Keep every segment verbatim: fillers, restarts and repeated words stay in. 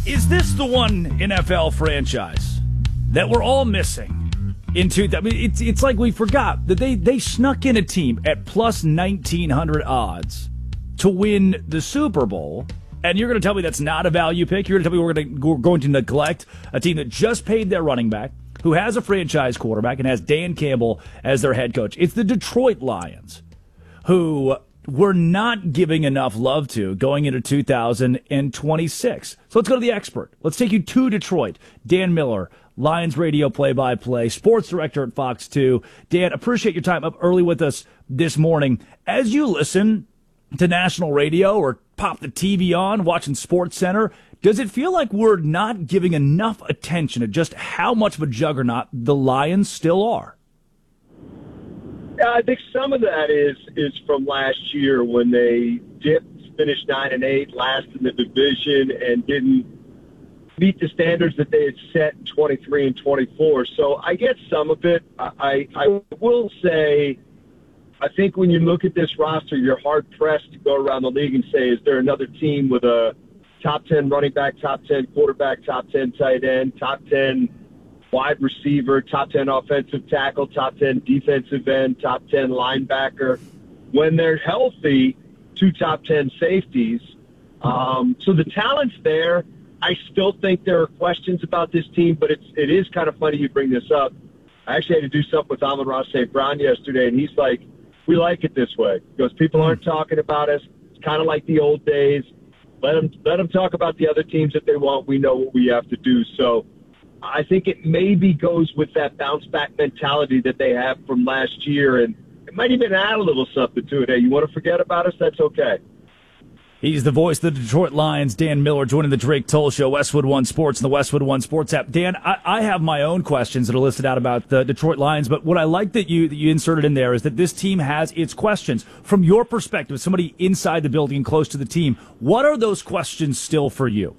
Is this the one N F L franchise that we're all missing? Into I mean, it's it's like we forgot that they they snuck in a team at plus nineteen hundred odds to win the Super Bowl, and you're going to tell me that's not a value pick? You're going to tell me we're going to we're going to neglect a team that just paid their running back, who has a franchise quarterback and has Dan Campbell as their head coach? It's the Detroit Lions, who we're not giving enough love to going into two thousand twenty-six. So let's go to the expert. Let's take you to Detroit. Dan Miller, Lions radio play-by-play, sports director at Fox two. Dan, appreciate your time up early with us this morning. As you listen to national radio or pop the T V on, watching Sports Center, does it feel like we're not giving enough attention to just how much of a juggernaut the Lions still are? Yeah, I think some of that is is from last year when they dipped, finished nine and eight, last in the division, and didn't meet the standards that they had set in twenty-three and twenty-four. So I get some of it. I, I will say, I think when you look at this roster, you're hard-pressed to go around the league and say, is there another team with a top ten running back, top ten quarterback, top ten tight end, top ten wide receiver, top ten offensive tackle, top ten defensive end, top ten linebacker. When they're healthy, two top ten safeties. Um, so the talent's there. I still think there are questions about this team, but it's, it is kind of funny you bring this up. I actually had to do something with Amon-Ra Saint Brown yesterday, and he's like, we like it this way. Because people aren't talking about us. It's kind of like the old days. Let them, let them talk about the other teams that they want. We know what we have to do. So I think it maybe goes with that bounce-back mentality that they have from last year, and it might even add a little something to it. Hey, you want to forget about us? That's okay. He's the voice of the Detroit Lions, Dan Miller, joining the Drake Toll Show, Westwood One Sports, and the Westwood One Sports app. Dan, I, I have my own questions that are listed out about the Detroit Lions, but what I like that you that you inserted in there is that this team has its questions. From your perspective, somebody inside the building and close to the team, what are those questions still for you?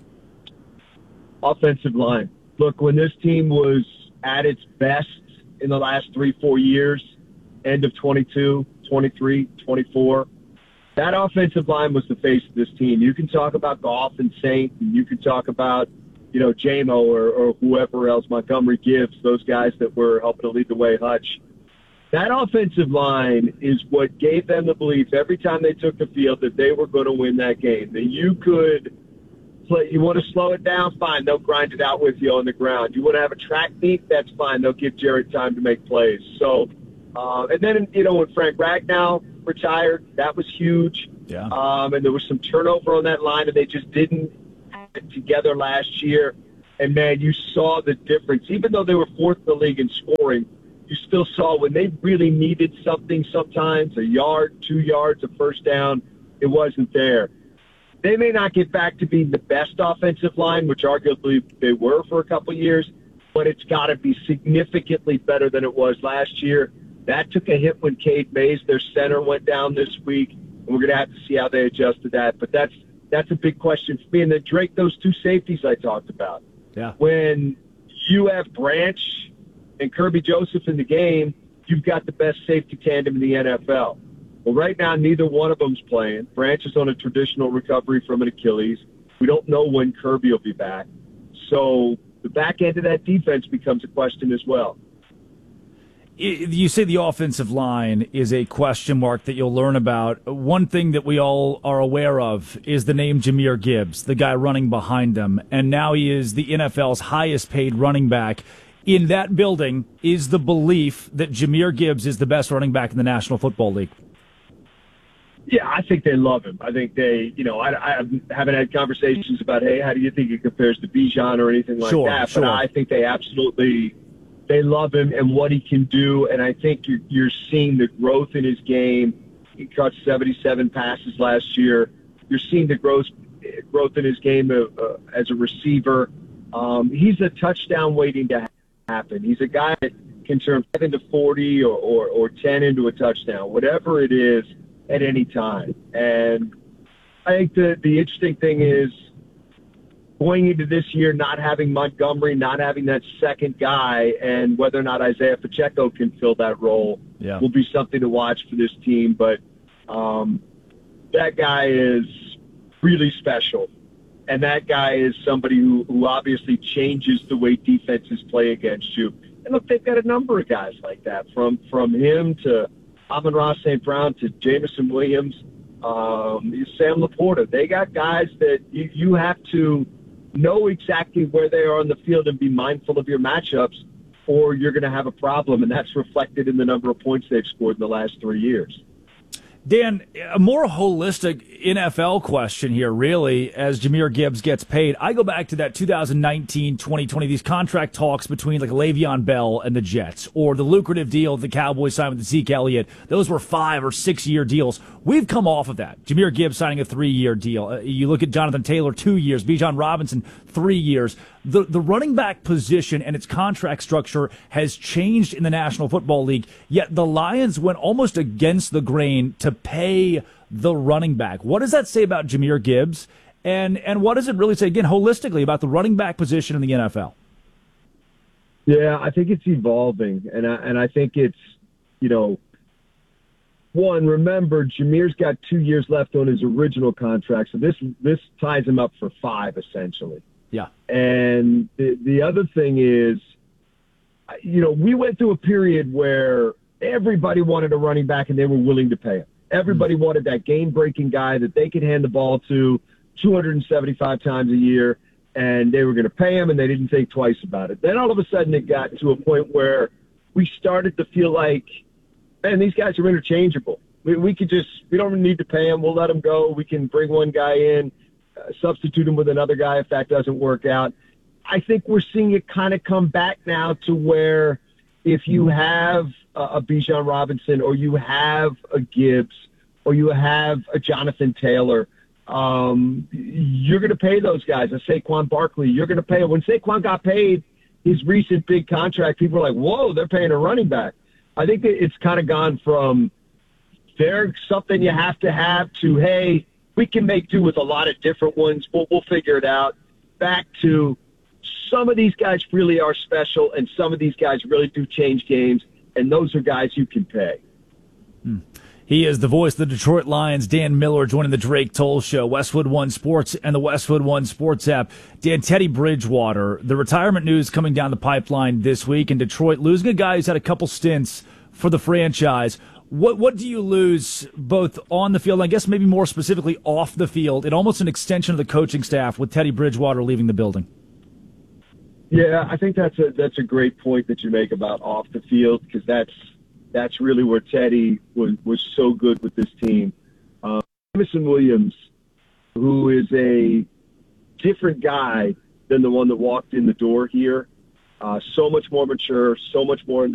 Offensive line. Look, when this team was at its best in the last three, four years, end of twenty-two, twenty-three, twenty-four, that offensive line was the face of this team. You can talk about Goff and Saint, and you can talk about, you know, J M O or, or whoever else, Montgomery Gibbs, those guys that were helping to lead the way, Hutch. That offensive line is what gave them the belief every time they took the field that they were going to win that game, that you could play. You want to slow it down? Fine. They'll grind it out with you on the ground. You want to have a track meet? That's fine. They'll give Jared time to make plays. So, uh, and then, you know, when Frank Ragnow retired, that was huge. Yeah. Um, and there was some turnover on that line, and they just didn't have it together last year. And, man, you saw the difference. Even though they were fourth in the league in scoring, you still saw when they really needed something sometimes, a yard, two yards, a first down, it wasn't there. They may not get back to being the best offensive line, which arguably they were for a couple of years, but it's got to be significantly better than it was last year. That took a hit when Cade Mays, their center, went down this week, and we're going to have to see how they adjust to that. But that's that's a big question for me. And then, Drake, those two safeties I talked about. Yeah. When you have Branch and Kirby Joseph in the game, you've got the best safety tandem in the N F L. Well, right now, neither one of them's playing. Branch is on a traditional recovery from an Achilles. We don't know when Kirby will be back. So the back end of that defense becomes a question as well. You say the offensive line is a question mark that you'll learn about. One thing that we all are aware of is the name Jahmyr Gibbs, the guy running behind them. And now he is the N F L's highest paid running back. In that building is the belief that Jahmyr Gibbs is the best running back in the National Football League. Yeah, I think they love him. I think they, you know, I, I haven't had conversations about, hey, how do you think he compares to Bijan or anything like sure, that. Sure. But I think they absolutely, they love him and what he can do. And I think you're, you're seeing the growth in his game. He caught seventy-seven passes last year. You're seeing the growth, growth in his game uh, as a receiver. Um, he's a touchdown waiting to happen. He's a guy that can turn five into forty or, or, or ten into a touchdown, whatever it is, at any time. And I think the, the interesting thing is going into this year, not having Montgomery, not having that second guy, and whether or not Isaiah Pacheco can fill that role yeah. will be something to watch for this team. But um, that guy is really special. And that guy is somebody who, who obviously changes the way defenses play against you. And look, they've got a number of guys like that, from from him to Amon-Ra Saint Brown to Jameson Williams, um, Sam Laporta. They got guys that you, you have to know exactly where they are on the field and be mindful of your matchups, or you're going to have a problem, and that's reflected in the number of points they've scored in the last three years. Dan, a more holistic N F L question here, really, as Jahmyr Gibbs gets paid. I go back to that two thousand nineteen twenty twenty, these contract talks between like Le'Veon Bell and the Jets, or the lucrative deal the Cowboys signed with Zeke Elliott. Those were five or six year deals. We've come off of that. Jahmyr Gibbs signing a three year deal. Uh, you look at Jonathan Taylor, two years. Bijan Robinson, three years. The the running back position and its contract structure has changed in the National Football League, yet the Lions went almost against the grain to pay the running back. What does that say about Jahmyr Gibbs? And and what does it really say, again, holistically, about the running back position in the N F L? Yeah, I think it's evolving, and I, and I think it's, you know, one, remember, Jahmyr's got two years left on his original contract, so this this ties him up for five, essentially. Yeah. And the, the other thing is, you know, we went through a period where everybody wanted a running back and they were willing to pay him. Everybody mm-hmm. wanted that game-breaking guy that they could hand the ball to two hundred seventy-five times a year, and they were going to pay him, and they didn't think twice about it. Then all of a sudden it got to a point where we started to feel like, man, these guys are interchangeable. We, we could just – we don't need to pay him. We'll let him go. We can bring one guy in, uh, substitute him with another guy if that doesn't work out. I think we're seeing it kind of come back now to where if you have a, a Bijan Robinson, or you have a Gibbs, or you have a Jonathan Taylor, um, you're going to pay those guys. A Saquon Barkley, you're going to pay. When Saquon got paid his recent big contract, people were like, whoa, they're paying a running back. I think that it's kind of gone from there's something you have to have to, hey, we can make do with a lot of different ones. We'll, we'll figure it out. Back to some of these guys really are special, and some of these guys really do change games, and those are guys you can pay. Hmm. He is the voice of the Detroit Lions, Dan Miller, joining the Drake Toll Show, Westwood One Sports and the Westwood One Sports app. Dan, Teddy Bridgewater, the retirement news coming down the pipeline this week in Detroit, losing a guy who's had a couple stints for the franchise. What what do you lose both on the field, and I guess maybe more specifically off the field, and almost an extension of the coaching staff with Teddy Bridgewater leaving the building? Yeah, I think that's a that's a great point that you make about off the field, because that's that's really where Teddy was, was so good with this team. Um, Jameson Williams, who is a different guy than the one that walked in the door here, uh, so much more mature, so much more